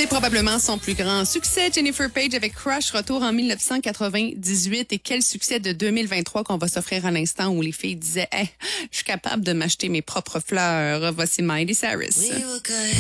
Probablement son plus grand succès, Jennifer Page avec Crush, retour en 1998. Et quel succès de 2023 qu'on va s'offrir à l'instant où les filles disaient hey, « Je suis capable de m'acheter mes propres fleurs ». Voici Miley Cyrus.